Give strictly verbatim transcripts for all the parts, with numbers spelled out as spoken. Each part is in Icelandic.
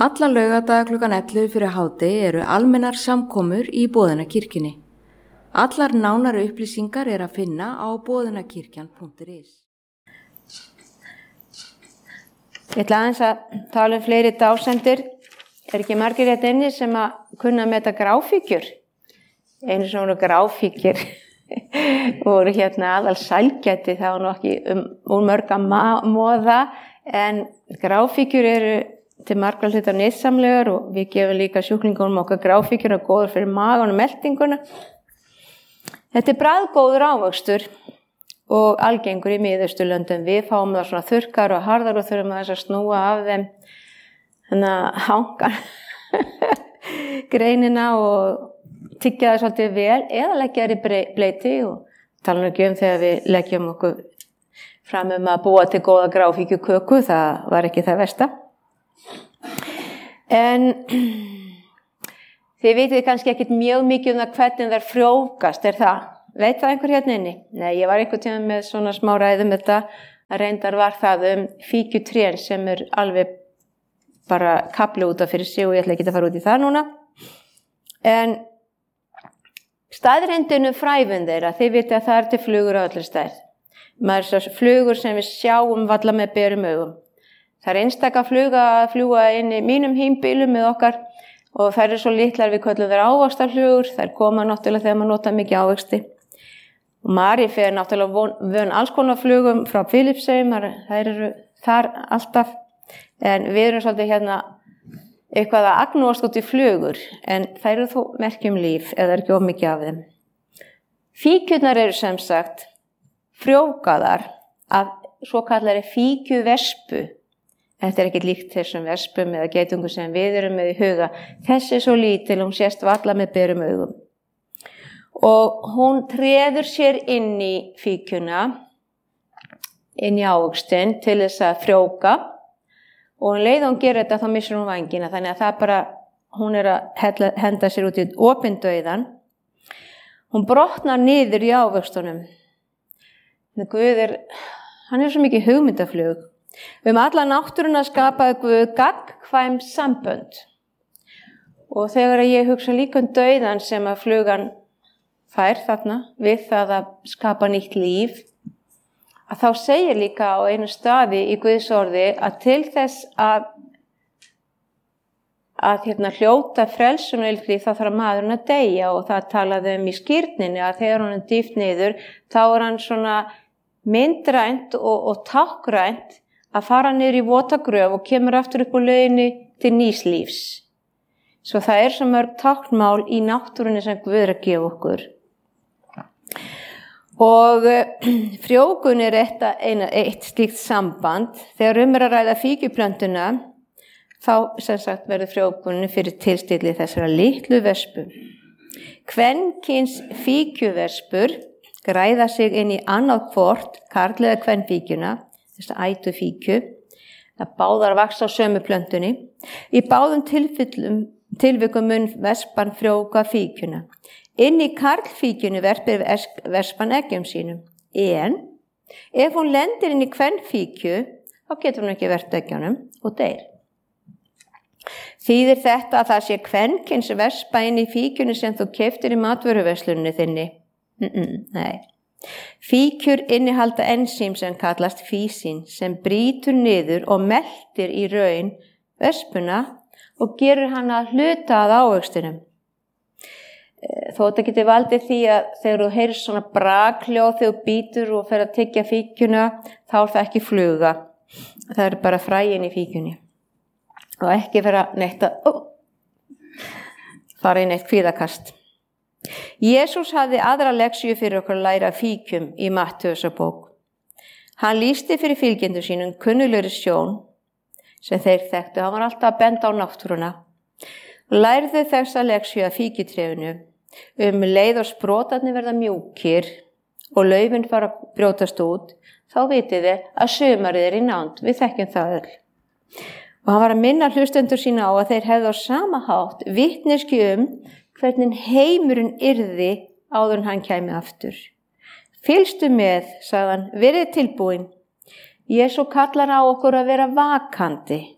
Alla laugardaga klukkan ellefu fyrir hádegi eru almennar samkomur í Boðunarkirkjunni. Allar nánari upplýsingar er að finna á boðunarkirkjan punktur is. Ég ætla aðeins að tala um fleiri dásendur. Er ekki margir hérna inni sem að kunna meta gráfíkjur? Einu sem voru gráfíkjur voru hérna aðal sælgæti, það var nú ekki um, úr mörg að móða, en gráfíkjur eru til margra hluta nytsamlegar og við gefum líka sjúklingunum okkar gráfíkjur og góður fyrir magan og meltinguna. Þetta er bragðgóður ávöxtur og algengur í Miðausturlöndum. Við fáum það svona þurrkar og harðar og þurfum að snúa af þeim þannig að hanga greinina og tyggja það svolítið vel eða leggja þær í bleyti og tala nú ekki um þegar við leggjum okkur fram um að búa til góða gráfíkjuköku, það var ekki það versta. En þið vitið kannski ekkert mjög mikið um það hvernig þær frjóvgast, er það? Veit það einhver hérna inni? Nei, ég var einhvern tíma með svona smá ræðum þetta, að reyndar var það um fíkjutrén sem er alveg bara kafli út af fyrir sig og ég ætla ekki að fara út í það núna. En staðreyndinu fræfum þeirra, þið vitið að það er til flugur á allir stærð. Maður er svo flugur sem við sjáum valla með berum augum. Það er einstaka fluga að fljúga inn í mínum hímbílum með okkar og þær eru svo litlar við köllum þær ávaxtarflugur, þær koma náttúrulega þegar maður notar mikið ávexti. Og Mari fer náttúrulega vön alls konar flugum frá Filippseyjum, þær eru þar alltaf, en við erum svolítið hérna eitthvað að agnúast út í flugur, en þær eru þó merkjum líf eða er ekki of mikið af þeim. Fíkjurnar eru sem sagt frjóvgaðar af svo kallari fíkjuvespu. Þetta er ekkert líkt þessum vespum eða geitungum sem við erum með í huga. Þessi er svo lítil, hún sést valla með berum augum. Og hún treður sér inn í fíkjuna, inn í ávöxtin til þess að frjóvga. Og um leið og hún gerir þetta, þá missir hún vængina. Þannig að það bara, hún er að henda sér út í opindauðan. Hún brotnar niður í ávöxtunum. Guð er, hann er svo mikið hugmyndaflug. Um alla náttúruna skapaði Guð gagnkvæm sambönd. Og þegar ég hugsa líka um dauðan sem að flugan fær þarna, við það að skapa nýtt líf, að þá segir líka á einu staði í Guðs orði að til þess að, að hérna, hljóta frelsun og líf þá þarf maðurinn að deyja og það talaði um í skírninni að þegar hann er dýft niður, þá er hann svona myndrænt og, og tákrænt að fara niður í votagröf og kemur aftur upp á lauginni til nýs lífs. Svo það er svo mörg táknmál í náttúrunni sem Guð er að gefa okkur. Og frjóvgun er eitt, eina, eitt slíkt samband. Þegar um er að ræða fíkjuplöntuna, þá sem sagt verður frjóvgunni fyrir tilstilli þessara litlu vespu. Kvenkyns fíkjuvespur græða sig inn í annað hvort karllega kvenfíkjuna, þess að ætu fíkju, að báðar vaxa á sömu plöntunni. Í báðum tilfellum, tilvikum mun vespan frjóvga fíkjuna. Inn í karlfíkjunni verpir vespan eggjum sínum. En ef hún lendir inn í kvenfíkju, þá getur hún ekki verpt eggjunum og deyr. Þýðir þetta að það sé kvenkyns vespa inn í fíkjunni sem þú keyptir í matvöruverslunni þinni? Mm-mm, nei. Fíkjur innihalda ensím sem kallast físín sem brýtur niður og meltir í raun vespuna og gerur hana hluta að ávöxtinum. Þó þetta getur valdið því að þegar þú heyrir svona brakhljóð þegar þú bítur og fer að tyggja fíkjuna, þá er það ekki fluga. Það er bara fræin í fíkjunni. Og ekki vera neitt að ó, fara í neitt kvíðakast. Jesús hafði aðra leksíu fyrir okkur að læra fíkjum í Mattheusarbók. Hann lýsti fyrir fylgjendur sínum kunnuglegri sjón sem þeir þekktu. Hann var alltaf að benda á náttúruna. Lærðu þessa leksíu af fíkjutrefinu um leið og sprotarnir verða mjúkir og laufin fara að brjótast út, þá vitið þið að sumarið er í nánd. Við þekkjum það öll. Og hann var að minna hlustendur sína á að þeir hefðu á sama hátt vitneskju um hvernig heimurinn yrði áður en hann kæmi aftur. Fylgstu með, sagði hann, verið tilbúin. Jesú kallar á okkur að vera vakandi.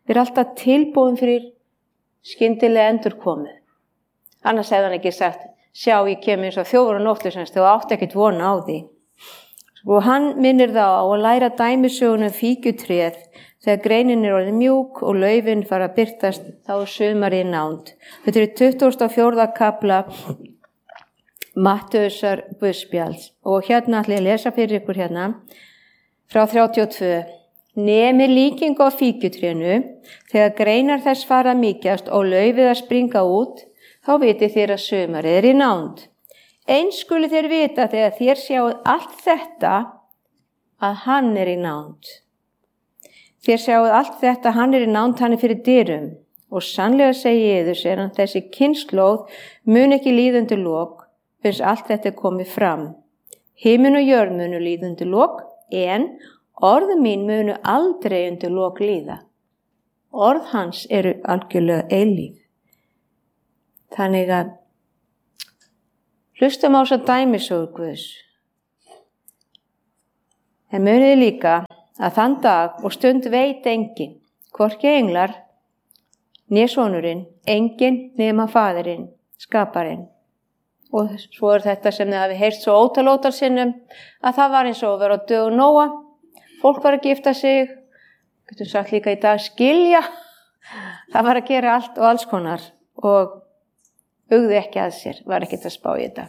Við erum alltaf tilbúin fyrir skyndilega endurkomu. Annars hefði hann ekki sagt, sjá, ég kem eins og þjófur og nóttlausans, þú átt ekkert vona á því. Og hann minnir þá á að læra dæmisögunum fíkjutréð þegar greinin er orðið mjúk og laufin fara að birtast, þá er sumarið nánd. Þetta er tuttugasta og fjórða kafla Mattheusar guðspjalls og hérna ætla ég að lesa fyrir ykkur hérna frá þrjátíu og tvö. Nemi líkingu á fíkjutrénu, þegar greinar þess fara mýkjast og laufið að springa út, þá viti þér að sumarið er í nánd. Eins skuli þér vita þegar þér sjáuð allt þetta að hann er í nánd. Þér sjáuð allt þetta, hann er í nánd, hann er fyrir dyrum. Og sannlega segi ég yður, segir hann, þessi kynslóð mun ekki líða undir lok, fyrst allt þetta er komið fram. Himinn og jörð munu líða undir lok, en orð mín munu aldrei undir lok líða. Orð hans eru algjörlega eilíf. Þannig að hlustum á þessa dæmisögur Guðs. En muniði líka að þann dag og stund veit enginn, hvorki englar, né sonurinn, enginn nema faðirinn, skaparinn. Og svo er þetta sem þið hafi heyrt svo ótal-ótal sinnum, að það var eins og að vera á dögum Nóa. Fólk var að gifta sig, getur sagt líka í dag skilja. Það var að gera allt og alls konar og hugði ekki að sér, var ekkert að spá í þetta.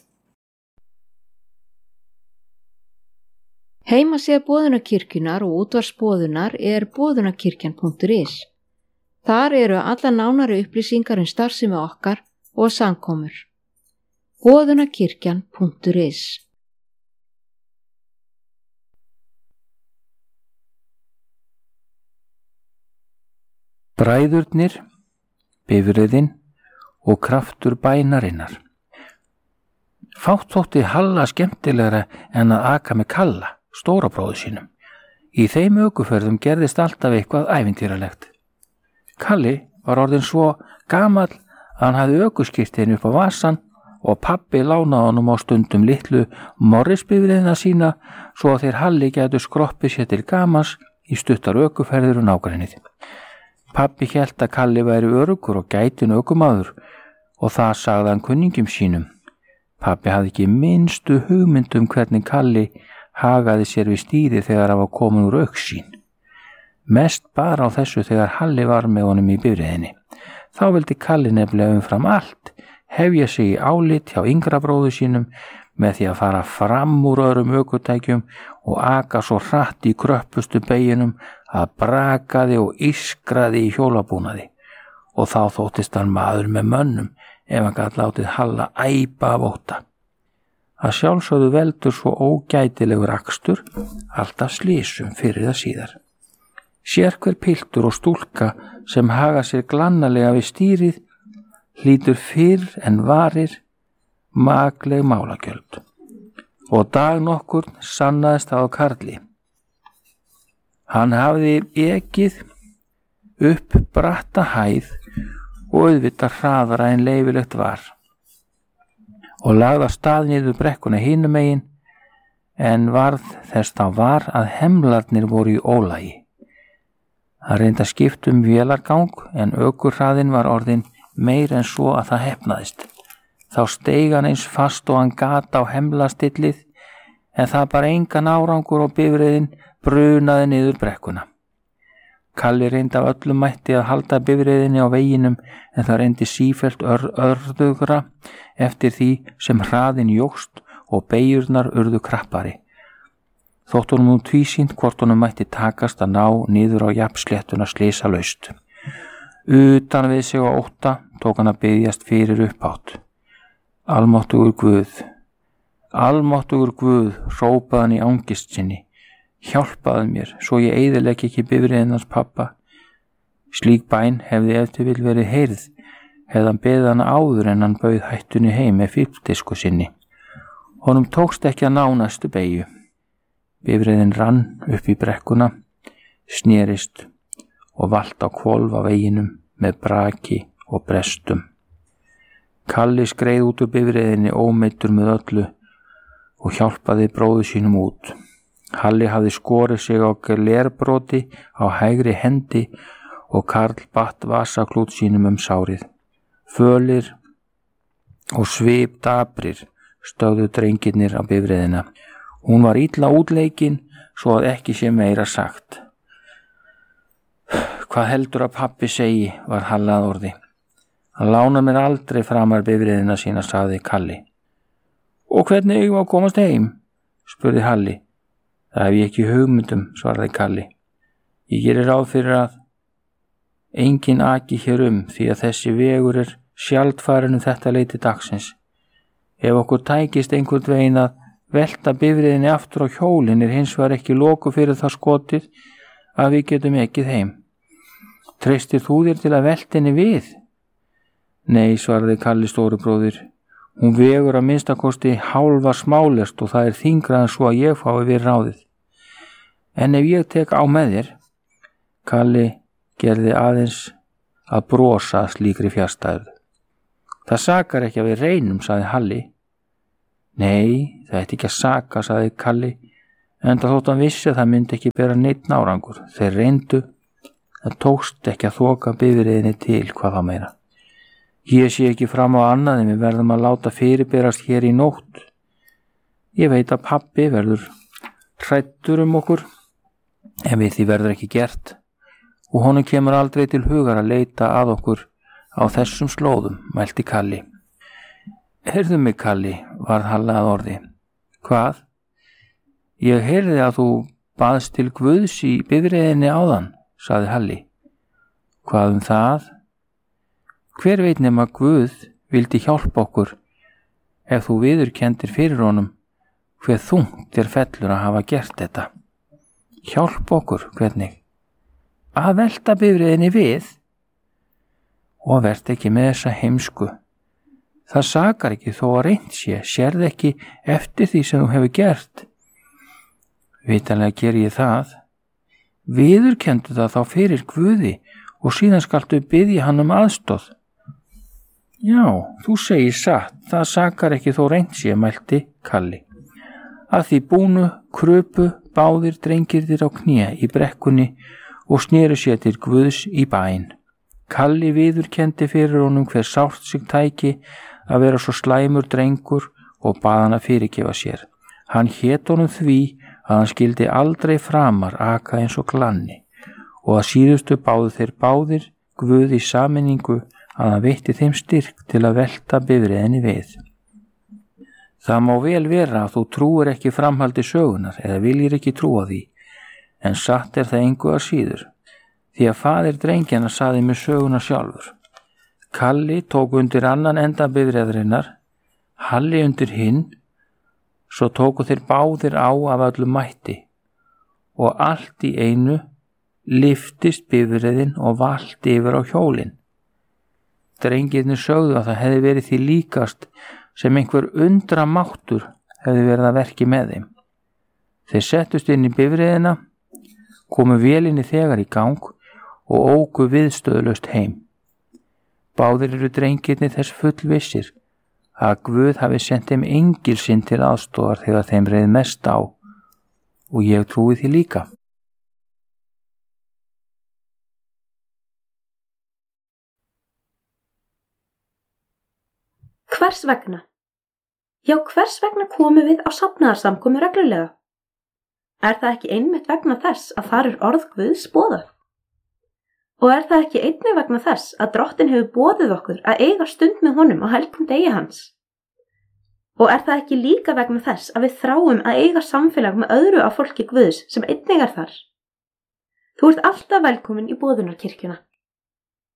Heimasíða Boðunarkirkjunnar og útvarpsboðunar er boðunarkirkjan punktur is. Þar eru alla nánari upplýsingar um starfsemi okkar og samkomur. boðunarkirkjan punktur is. Bræðurnir, bifreiðin og kraftur bænarinnar. Fátt þótti Halla skemmtilegra en að aka með Kalla, stóra bróður sínum. Í þeim ökuferðum gerðist alltaf eitthvað ævintýralegt. Kalli var orðinn svo gamall að hann hafði ökuskírteini upp á vasann og pabbi lánaði honum á stundum litlu morrisbifreiðina sína svo að þeir Halli gætu skroppið sér til gamans í stuttar ökuferðir og nágrennið. Pabbi hélt að Kalli væri öruggur og gætin ökumaður og það sagði hann kunningjum sínum. Pabbi hafði ekki minnstu hugmynd um hvernig Kalli hagaði sér við stýri þegar hann var komin úr augsýn. Mest bara á þessu þegar Halli var með honum í bifreiðinni. Þá vildi Kalli nefnilega umfram allt hefja sig í álit hjá yngra bróður sínum með því að fara fram úr öðrum ökutækjum og aka svo hratt í kröppustu beyjunum að brakaði og ískraði í hjólabúnaði. Og þá þóttist hann maður með mönnum ef hann gat látið Halla æpa af ótta. Að sjálfsögðu veldur svo ógætilegur akstur alltaf slysum fyrir það síðar. Sérhver piltur og stúlka sem haga sér glannalega við stýrið hlýtur fyrr en varir makleg málagjöld. Og dag nokkur sannaðist það á Karli. Hann hafði ekið upp bratta hæð og auðvitað hraðara en leyfilegt var og lagði af stað niður brekkuna hinum megin en varð þess þá var að hemlarnir voru í ólagi. Það reyndi að skipta um vélargang en ökurhraðinn var orðinn meir en svo að það heppnaðist. Þá steig hann eins fast og hann gat á hemlastillið en það bara engan árangur og bifreiðin brunaði niður brekkuna. Kalli reyndi af öllum mætti að halda bifreiðinni á veginum en það reyndi sífellt ör, örðugra eftir því sem hraðin jókst og beyjurnar urðu krappari. Þótt honum nú tvísýnt hvort honum mætti takast að ná niður á jafnsléttuna slysalaust. Utan við sig á ótta tók hann að biðjast fyrir uppátt. Almáttugur Guð, almáttugur Guð, hrópaði hann í angist sinni. Hjálpaðu mér, svo ég eyðileggi ekki bifreiðinans pappa. Slík bæn hefði ef til vill verið heyrð, hefði hann beðið hana áður en hann bauð hættunni heim með fífldisku sinni. Honum tókst ekki að ná næstu beygju. Bifreiðin rann upp í brekkuna, snerist og valt á hvolf á veginum með braki og brestum. Kalli skreið út úr bifreiðinni ómeiddur með öllu og hjálpaði bróður sínum út. Halli hafði skorið sig á glerbroti á hægri hendi og Karl batt vasaklút sínum um sárið. Fölir og svip dabrir stögðu drengirnir á bifreiðina. Hún var illa útleikin svo að ekki sé meira sagt. Hvað heldur að pabbi segi, var Halla að orði. Hann lánar mér aldrei framar bifreiðina sína, sagði Kalli. Og hvernig eigum við að komast heim? Spurði Halli. Það hef ég ekki hugmyndum, svaraði Kalli. Ég gerir ráð fyrir að engin aki hér um því að þessi vegur er sjaldfærin um þetta leyti dagsins. Ef okkur tækist einhvern veginn að velta bifreiðinni aftur á hjólinn er hins vegar ekki loku fyrir það skotið að við getum ekkið heim. Treystir þú þér til að velta henni við? Nei, svaraði Kalli stóri bróðir. Hún vegur að minnstakosti hálfa smálest og það er þyngra en svo að ég fái við ráðið. En ef ég tek á með þér, Kalli gerði aðeins að brosa slíkri fjastæðu. Það sakar ekki að við reynum, sagði Halli. Nei, það ætti ekki að saka, sagði Kalli, enda þótt hann vissi að það myndi ekki bera neitt árangur. Þeir reyndu, það tókst ekki að þoka bifreiðinni til, hvað þá meira. Ég sé ekki fram á annað en við verðum að láta fyrirberast hér í nótt. Ég veit að pabbi verður hræddur um okkur, en við því verður ekki gert og honum kemur aldrei til hugar að leita að okkur á þessum slóðum, mælti Kalli. Heyrðu mig, Kalli, varð Halla að orði. Hvað? Ég heyrði að þú baðst til Guðs í bifreiðinni áðan, sagði Halli. Hvað um það? Hver veit nema Guð vildi hjálpa okkur ef þú viðurkendir fyrir honum hver þungt þér fellur að hafa gert þetta. Hjálpa okkur, hvernig? Að velta bifreiðinni við? Og verð ekki með þessa heimsku. Það sakar ekki þó að reynt sé, sérð ekki eftir því sem þú hefur gert. Vitanlega ger ég það. Viðurkendu það þá fyrir Guði og síðan skaltu biðja hann um aðstoð. Já, þú segir satt, það sakar ekki þó reynt sé, mælti Kalli. Að því búnu krupu báðir drengirnir á kné í brekkunni og sneru sér til Guðs í bæn. Kalli viðurkendi fyrir honum hver sárt sig tæki að vera svo slæmur drengur og bað hann að fyrirgefa sér. Hann hét honum því að hann skildi aldrei framar aka eins og glanni og að síðustu báðu þeir báðir Guð í sameiningu að hann veitti þeim styrk til að velta bifreiðinni við. Það má vel vera að þú trúir ekki framhaldi sögunar eða viljir ekki trúa því, en satt er það engu að síður, því að faðir drengjana saði mér söguna sjálfur. Kalli tók undir annan enda bifreiðarinnar, Halli undir hinn, svo tóku þeir báðir á af öllum mætti og allt í einu lyftist bifreiðin og valti yfir á hjólin. Drengirnir sögðu að það hefði verið því líkast sem einhver undra máttur hefði verið að verki með þeim. Þeir settust inn í bifreiðina, komu vélinni þegar í gang og óku viðstöðulaust heim. Báðir eru drengirnir þess fullvissir að Guð hafi sent þeim engil sinn til aðstoðar þegar þeim reið mest á og ég trúi því líka. Hvers vegna? Já, hvers vegna komum við á safnaðarsamkomu reglulega? Er það ekki einmitt vegna þess að þar er orð Guðs boðað? Og er það ekki einnig vegna þess að Drottinn hefur boðið okkur að eiga stund með honum á helgum degi hans? Og er það ekki líka vegna þess að við þráum að eiga samfélag með öðru af fólki Guðs sem einnig er þar? Þú ert alltaf velkomin í boðunarkirkjuna.